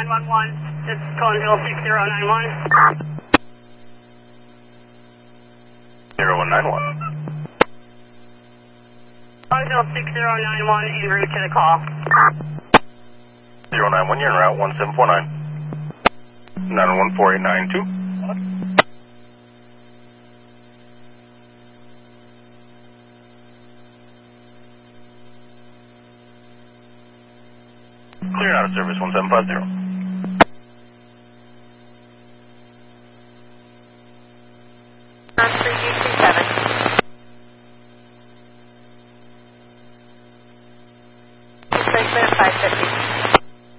911. This is Collinsville 6091. 0191. Collinsville 6091 en route to the call. 091, you're en route 1749. 914-892. Clear out of service 1750.